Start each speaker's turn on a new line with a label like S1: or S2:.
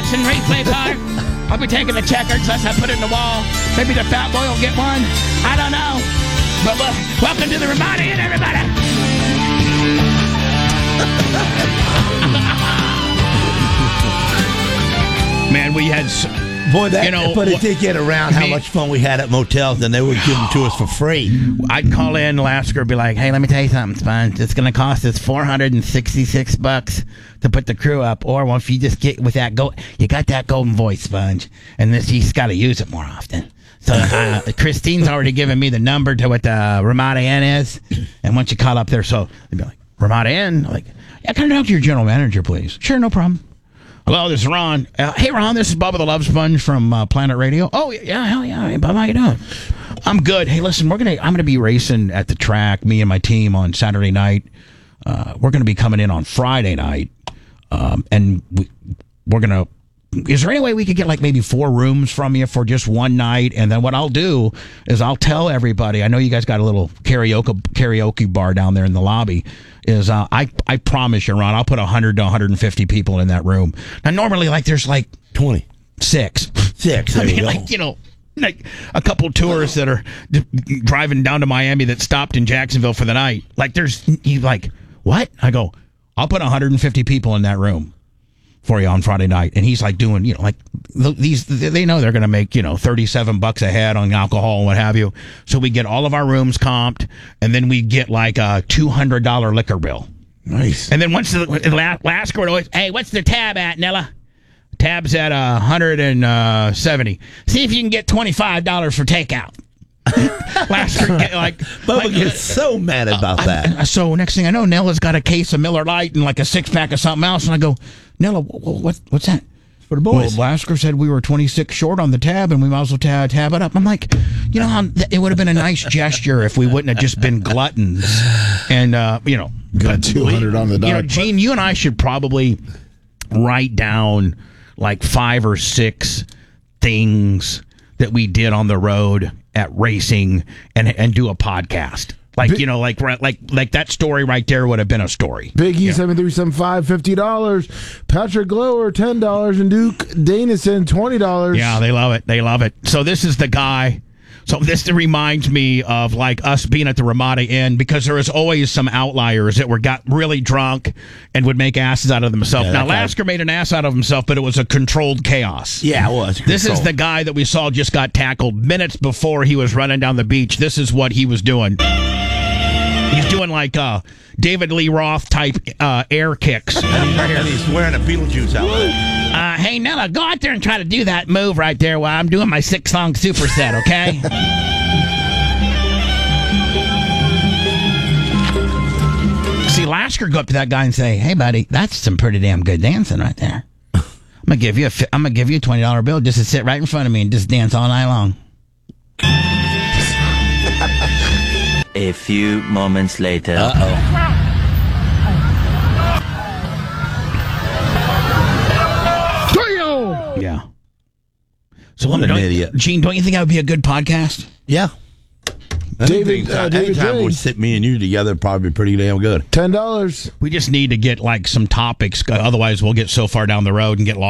S1: Jackson replay car. I'll be taking the checkers unless I put it in the wall. Maybe the fat boy will get one. I don't know. But welcome to the Ramada Inn, everybody. Man, we had...
S2: Boy, but it did get around how much fun we had at motels, and they would give them to us for free.
S1: I'd call in Lasker and be like, hey, let me tell you something, Sponge. It's going to cost us $466 to put the crew up. Or well, if you just get with that, you got that golden voice, Sponge, and you just got to use it more often. So Christine's already given me the number to what the Ramada Inn is. And once you call up there, so they'd be like, Ramada Inn? I'm like, yeah, can I talk to your general manager, please? Sure, no problem. Hello, this is Ron. Hey, Ron, this is Bubba the Love Sponge from Planet Radio. Oh, yeah, hell yeah. Hey, Bubba, how you doing? I'm good. Hey, listen, I'm gonna be racing at the track, me and my team, on Saturday night. We're gonna be coming in on Friday night, and we're gonna. Is there any way we could get like maybe 4 rooms from you for just one night? And then what I'll do is I'll tell everybody. I know you guys got a little karaoke bar down there in the lobby. I promise you, Ron, I'll put 100 to 150 people in that room. Now, normally, like there's like
S2: 26.
S1: I mean, like a couple tourists that are driving down to Miami that stopped in Jacksonville for the night. Like you like what? I go, I'll put 150 people in that room for you on Friday night. And he's like doing, like they know they're going to make, $37 a head on alcohol and what have you. So we get all of our rooms comped, and then we get like a $200 liquor bill.
S2: Nice.
S1: And then once the last quarter, always, hey, what's the tab at, Nella? Tab's at 170. See if you can get $25 for takeout.
S2: Bubba gets so mad about that.
S1: So next thing I know, Nella's got a case of Miller Lite and like a 6-pack of something else, and I go, Nella, what's that?
S2: For the boys.
S1: Well, Lasker said we were 26 short on the tab, and we might as well tab it up. I'm like, it would have been a nice gesture if we wouldn't have just been gluttons, and
S3: got 200 on the dot.
S1: Gene, you and I should probably write down like 5 or 6 things that we did on the road at racing and do a podcast. Like, like that story right there would have been a story.
S3: Biggie 7375 $50. Patrick Glower $10, and Duke Danison $20.
S1: Yeah, they love it. They love it. So this is the guy. So this reminds me of like us being at the Ramada Inn, because there was always some outliers that got really drunk and would make asses out of themselves.
S2: Yeah,
S1: now, Lasker made an ass out of himself, but it was a controlled chaos.
S2: Yeah, it was.
S1: This is the guy that we saw just got tackled minutes before he was running down the beach. This is what he was doing. He's doing like David Lee Roth type air kicks.
S2: And he's wearing a Beetlejuice outfit.
S1: Hey, Nella, go out there and try to do that move right there while I'm doing my 6-song superset, okay? See, Lasker go up to that guy and say, hey, buddy, that's some pretty damn good dancing right there. I'm gonna give you a $20 bill just to sit right in front of me and just dance all night long.
S4: A few moments later.
S1: Yeah. So
S2: what an idiot.
S1: Gene, don't you think that would be a good podcast?
S2: Yeah.
S3: David
S2: anytime
S3: J.
S2: we sit me and you together, probably pretty damn good.
S3: $10.
S1: We just need to get like some topics. Otherwise, we'll get so far down the road and get lost.